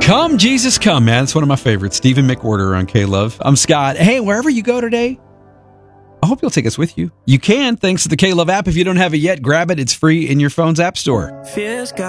Come, Jesus, come, man. It's one of my favorites. Stephen McWhorter on K-Love. I'm Scott. Hey, wherever you go today, I hope you'll take us with you. You can, thanks to the K-Love app. If you don't have it yet, grab it. It's free in your phone's app store.